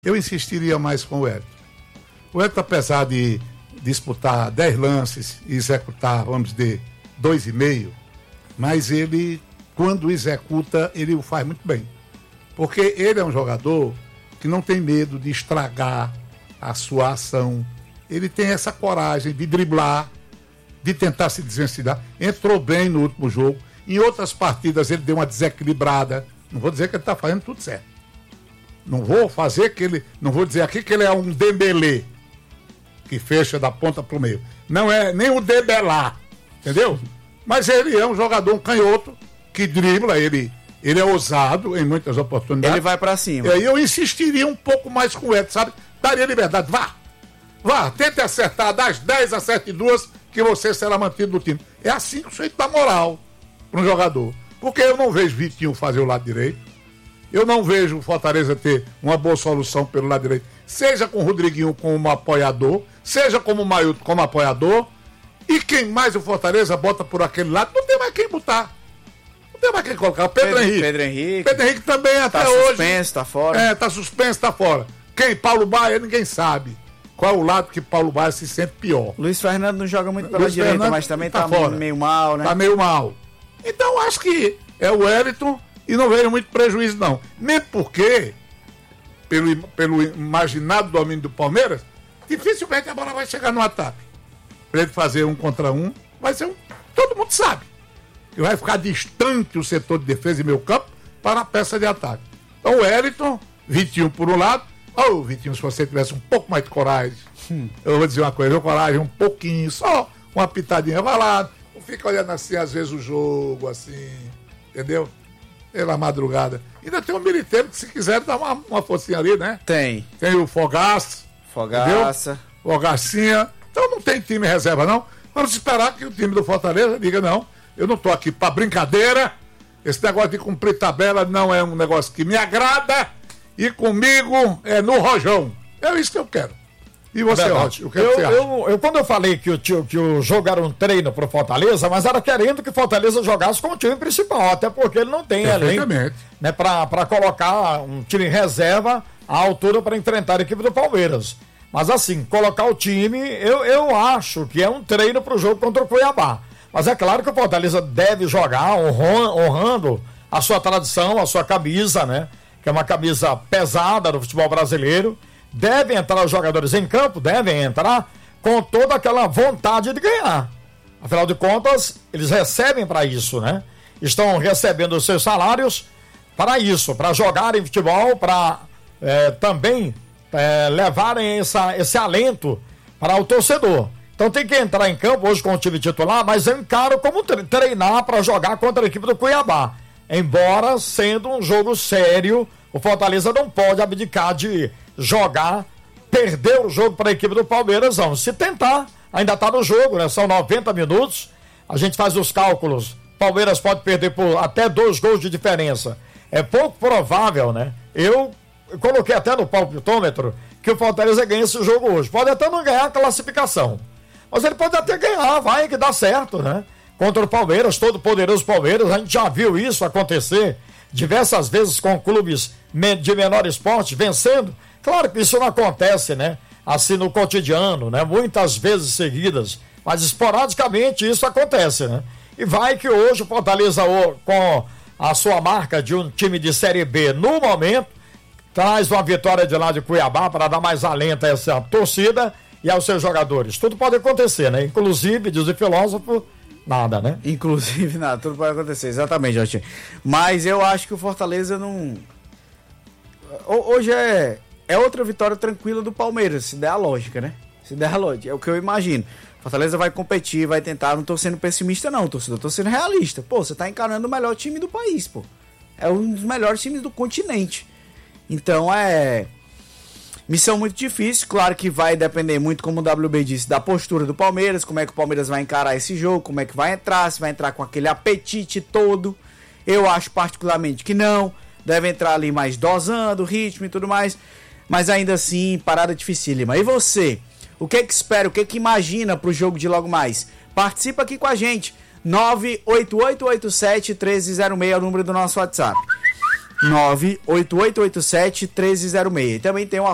Eu insistiria mais com o Wellington. O Wellington, apesar de disputar 10 lances e executar, vamos dizer, 2,5, mas ele, quando executa, ele o faz muito bem. Porque ele é um jogador que não tem medo de estragar a sua ação. Ele tem essa coragem de driblar, de tentar se desvencilhar. Entrou bem no último jogo. Em outras partidas ele deu uma desequilibrada. Não vou dizer que ele está fazendo tudo certo. Não vou dizer aqui que ele é um Dembélé, que fecha da ponta pro meio. Não é nem o Dembélé, entendeu? Mas ele é um jogador, um canhoto, que dribla, ele é ousado em muitas oportunidades. Ele vai pra cima. E aí eu insistiria um pouco mais com o Edson, sabe? Daria liberdade. Vá, tente acertar das 10, acerte 2, que você será mantido no time. É assim que o sujeito dá moral para um jogador. Porque eu não vejo Vitinho fazer o lado direito. Eu não vejo o Fortaleza ter uma boa solução pelo lado direito. Seja com o Rodriguinho como apoiador, seja como o Mailton como apoiador. E quem mais o Fortaleza bota por aquele lado, não tem mais quem botar. Não tem mais quem colocar. Pedro Henrique. Pedro Henrique também até hoje. Tá suspenso, tá fora. Tá suspenso, tá fora. Quem? Paulo Baia, ninguém sabe. Qual é o lado que Paulo Baia se sente pior. Luiz Fernando não joga muito pela direita, mas também tá meio mal, né? Tá meio mal. Então acho que é o Wellington e não vejo muito prejuízo, não. Nem porque, pelo imaginado domínio do Palmeiras, dificilmente a bola vai chegar no ataque. Para ele fazer 1 contra 1, vai ser todo mundo sabe. Que vai ficar distante o setor de defesa e meio campo para a peça de ataque. Então o Wellington, Vitinho por um lado. Vitinho, se você tivesse um pouco mais de coragem, eu vou dizer uma coisa, coragem um pouquinho, só uma pitadinha, vai lá, não fica olhando assim, às vezes, o jogo, assim, entendeu? Pela madrugada. Ainda tem um Militeiro que, se quiser, dá uma forcinha ali, né? Tem o Fogaça. Fogacinha. Então não tem time reserva, não. Vamos esperar que o time do Fortaleza diga, não, eu não tô aqui pra brincadeira, esse negócio de cumprir tabela não é um negócio que me agrada, e comigo é no rojão. É isso que eu quero. E você, Rotti, o que você acha? Quando eu falei que o jogo era um treino pro Fortaleza, mas era querendo que o Fortaleza jogasse com o time principal, até porque ele não tem elenco, né, pra colocar um time em reserva à altura para enfrentar a equipe do Palmeiras. Mas assim, colocar o time, eu acho que é um treino pro jogo contra o Cuiabá. Mas é claro que o Fortaleza deve jogar honrando a sua tradição, a sua camisa, né? Que é uma camisa pesada do futebol brasileiro. Devem entrar os jogadores em campo, devem entrar com toda aquela vontade de ganhar. Afinal de contas, eles recebem para isso, né? Estão recebendo os seus salários para isso, para jogarem futebol, para também levarem esse alento para o torcedor. Então tem que entrar em campo hoje com o time titular, mas eu encaro como treinar para jogar contra a equipe do Cuiabá. Embora sendo um jogo sério, o Fortaleza não pode abdicar de jogar, perder o jogo para a equipe do Palmeiras, não. Se tentar, ainda está no jogo, né? São 90 minutos, a gente faz os cálculos, Palmeiras pode perder por até 2 gols de diferença. É pouco provável, né? Eu coloquei até no palpitômetro que o Fortaleza ganha esse jogo hoje. Pode até não ganhar a classificação, mas ele pode até ganhar, vai que dá certo, né? Contra o Palmeiras, todo poderoso Palmeiras, a gente já viu isso acontecer diversas vezes com clubes de menor esporte vencendo. Claro que isso não acontece, né? Assim no cotidiano, né? Muitas vezes seguidas, mas esporadicamente isso acontece, né? E vai que hoje o Fortaleza, com a sua marca de um time de Série B no momento, traz uma vitória de lá de Cuiabá para dar mais alento a essa torcida e aos seus jogadores. Tudo pode acontecer, né? Inclusive, diz o filósofo, nada, né? Inclusive nada, tudo pode acontecer, exatamente, Jotinho. Mas eu acho que o Fortaleza não... Hoje é outra vitória tranquila do Palmeiras, se der a lógica, né? Se der a lógica, é o que eu imagino. Fortaleza vai competir, vai tentar, não tô sendo pessimista não, torcedor, tô sendo realista. Pô, você tá encarando o melhor time do país, pô. É um dos melhores times do continente. Então missão muito difícil, claro que vai depender muito, como o WB disse, da postura do Palmeiras, como é que o Palmeiras vai encarar esse jogo, como é que vai entrar, se vai entrar com aquele apetite todo. Eu acho particularmente que não, deve entrar ali mais dosando o ritmo e tudo mais, mas ainda assim, parada dificílima. E você, o que que espera, o que que imagina pro jogo de logo mais? Participa aqui com a gente, 98887-1306 é o número do nosso WhatsApp. 98887-1306. Também tem uma